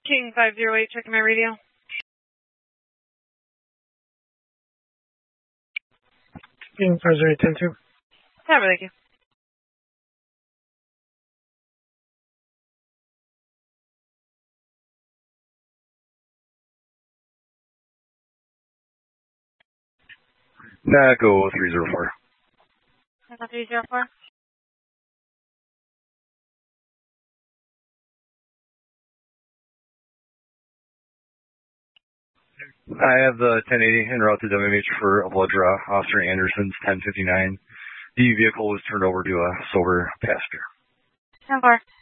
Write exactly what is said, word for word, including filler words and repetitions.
King five zero eight, checking my radio. King five zero eight, ten two. Have thank you. Echo three zero four. Echo three zero four. I have the ten eighty en route to W M H for a blood draw. Officer Anderson's ten fifty-nine. The vehicle was turned over to a sober passenger. ten four.